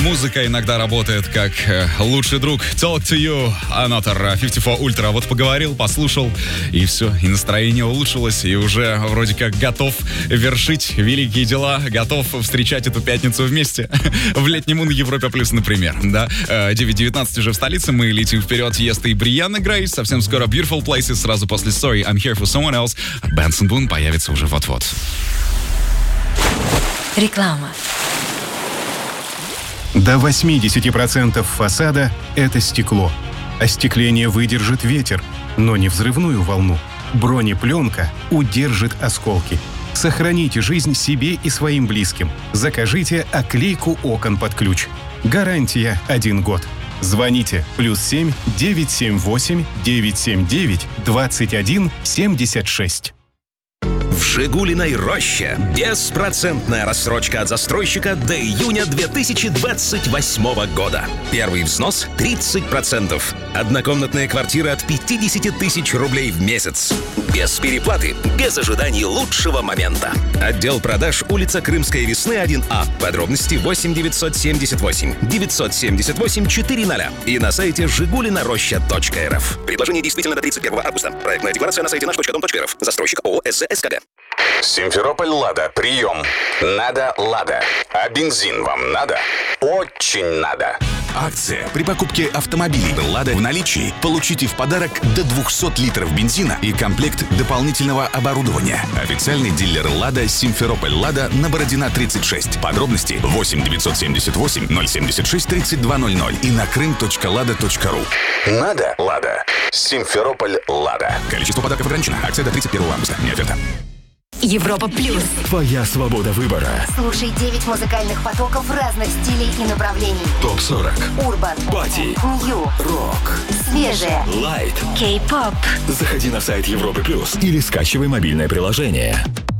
Музыка иногда работает как лучший друг. Talk to you, Another 54 Ultra. Вот поговорил, послушал, и все, и настроение улучшилось, и уже вроде как готов вершить великие дела, готов встречать эту пятницу вместе в летнем на Европе Плюс, например. Да? 9:19 уже в столице, мы летим вперед. Еста и Брианна Грей. Совсем скоро Beautiful Places, сразу после Sorry, I'm Here for Someone Else. Бенсон Бун появится уже вот-вот. Реклама. До 80% фасада – это стекло. Остекление выдержит ветер, но не взрывную волну. Бронепленка удержит осколки. Сохраните жизнь себе и своим близким. Закажите оклейку окон под ключ. Гарантия 1 год. Звоните +7 978 979 21 76. В «Жигулиной роще» беспроцентная рассрочка от застройщика до июня 2028 года. Первый взнос 30%. Однокомнатная квартира от 50 тысяч рублей в месяц. Без переплаты, без ожиданий лучшего момента. Отдел продаж, улица Крымская Весны, 1А. Подробности 8 978 978 400 и на сайте жигулинароща.рф. Предложение действительно до 31 августа. Проектная декларация на сайте наш.дом.рф. Застройщик ООО «СЗСКГ». Симферополь «Лада». Прием. Надо «Лада». А бензин вам надо? Очень надо. Акция. При покупке автомобилей «Лада» в наличии получите в подарок до 200 литров бензина и комплект дополнительного оборудования. Официальный дилер «Лада» Симферополь «Лада» на Бородина 36. Подробности 8 978 076 3200 и на крым.лада.ру. Надо «Лада». Симферополь «Лада». Количество подарков ограничено. Акция до 31 августа. Не оферта. Европа Плюс. Твоя свобода выбора. Слушай 9 музыкальных потоков разных стилей и направлений. ТОП-40. Урбан. Пати. Нью. Рок. Свежее. Лайт. Кей-поп. Заходи на сайт Европы Плюс или скачивай мобильное приложение.